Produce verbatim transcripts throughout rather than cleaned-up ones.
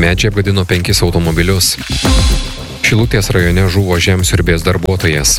Medžiai apgadino penkis automobilius. Šilutės rajone žuvo žemsiurbės darbuotojas.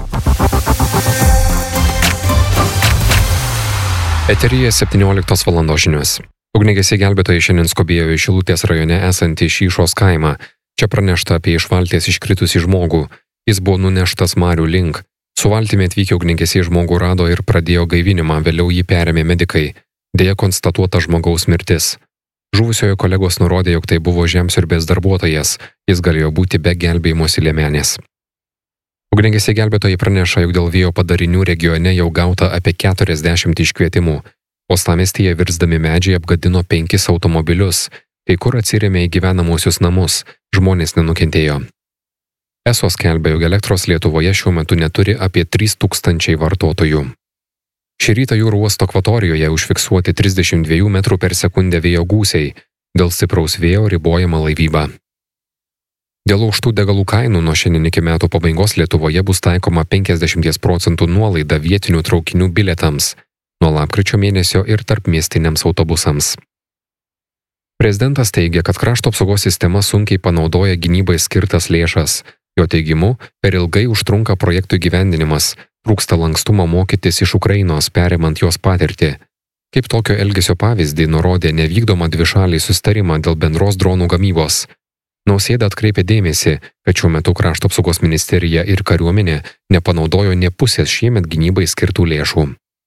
Eteryje septynioliktos valandos žinios. Ugniagesiai gelbėtojai šiandien skubėjo į Šilutės rajone esantį Šyšos kaimą. Čia pranešta apie iš valties iškritusį žmogų. Jis buvo nuneštas marių link. Su valtimi atvykę ugniagesiai žmogų rado ir pradėjo gaivinimą, vėliau jį perėmė medikai. Deja konstatuota žmogaus mirtis. Žuvusiojo kolegos nurodė, jog tai buvo žemsiurbės darbuotojas. Jis galėjo būti be gelbėjimosi liemenės. Ugniagesiai gelbėtojai praneša, jog dėl vėjo padarinių regione jau gauta apie keturiasdešimt iškvietimų. Uostamiestyje virzdami medžiai apgadino penkis automobilius, kai kur atsirėmė į gyvenamosius namus, žmonės nenukentėjo. Eso skelbia, jog elektros Lietuvoje šiuo metu neturi apie trys tūkstančiai vartotojų. Šį rytą jūrų uosto akvatorijoje užfiksuoti trisdešimt dviejų metrų per sekundę vėjo gūsiai, dėl stipraus vėjo ribojama laivyba. Dėl aukštų degalų kainų nuo šiandien iki metų pabaigos Lietuvoje bus taikoma penkiasdešimt procentų nuolaida vietinių traukinių bilietams, nuo lapkričio mėnesio ir tarpmiestiniams autobusams. Prezidentas teigia, kad krašto apsaugos sistema sunkiai panaudoja gynybai skirtas lėšas. Jo teigimu, per ilgai užtrunka projektų įgyvendinimas, trūksta lankstumo mokytis iš Ukrainos, perimant jos patirtį. Kaip tokio elgesio pavyzdį nurodė nevykdomą dvišalį susitarimą dėl bendros dronų gamybos. Nausėda atkreipė dėmesį, kad šiuo metu krašto apsaugos ministerija ir kariuomenė nepanaudojo nė pusės šiemet gynybai skirtų lėšų.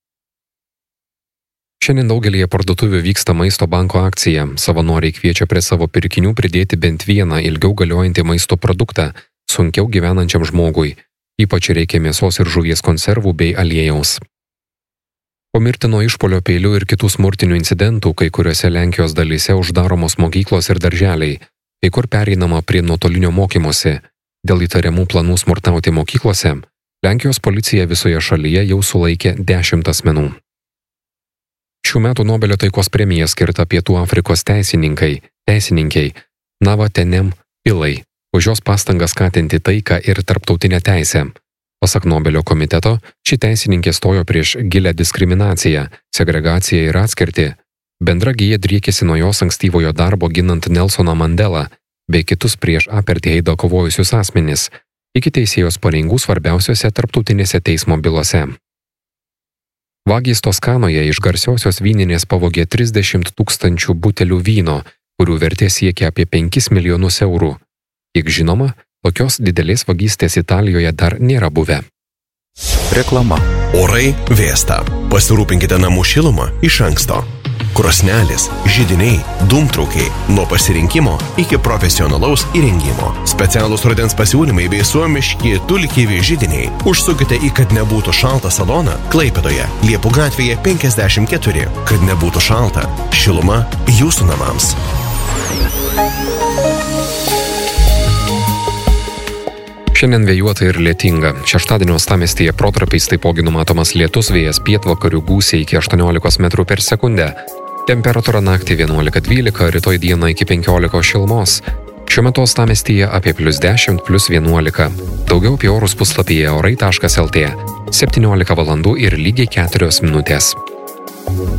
Šiandien daugelėje parduotuvių vyksta maisto banko akcija. Savanoriai kviečia prie savo pirkinių pridėti bent vieną ilgiau galiojantį maisto produktą sunkiau gyvenančiam žmogui. Ypač reikia mėsos ir žuvies konservų bei aliejaus. Po mirtino išpuolio peiliu ir kitų smurtinių incidentų kai kuriuose Lenkijos dalyse uždaromos mokyklos ir darželiai, kai kur pereinama prie nuotolinio mokymosi. Dėl įtariamų planų smurtauti mokyklose, Lenkijos policija visoje šalyje jau sulaikė dešimt asmenų. Šių metų Nobelio taikos premija skirta Pietų Afrikos teisininkai, teisininkei Nava Tenem Pillai, už jos pastangas skatinti taiką ir tarptautinę teisę. Pasak Nobelio komiteto, ši teisininkė stojo prieš gilią diskriminaciją, segregaciją ir atskirtį. Bendra gija driekėsi nuo jos ankstyvojo darbo ginant Nelsoną Mandelą bei kitus prieš apartheidą kovojusius asmenis, iki teisėjos pareigų svarbiausiose tarptautinėse teismo bylose. Vagys Toskanoje iš garsiosios vyninės pavogė trisdešimt tūkstančių butelių vyno, kurių vertė siekia apie penkis milijonus eurų. Kiek žinoma, tokios didelės vagystės Italijoje dar nėra buvę. Reklama. Orai vėsta. Pasirūpinkite namų šilumą iš anksto. Krosnelės, židiniai, dūmtraukiai, nuo pasirinkimo iki profesionalaus įrengimo. Specialūs rudens pasiūlymai bei suomiški tulkyvi židiniai. Užsukite į Kad nebūtų šalta saloną Klaipėdoje, Liepų gatvėje penkiasdešimt keturi. Kad nebūtų šalta. Šiluma jūsų namams. Šiandien vėjuota ir lietinga. Šeštadienio uostamiestyje protarpiais taipogi numatomas lietus, vėjas pietvakarių gūsiai iki aštuoniolikos metrų per sekundę. Temperatūra naktį vienuolika dvylika, rytoj dieną iki penkiolikos šilumos. Šiuo metu uostamiestyje apie plius dešimt, plius vienuolika. Daugiau apie orus puslapyje orai taškas lt. septyniolika valandų ir lygiai keturios minutės.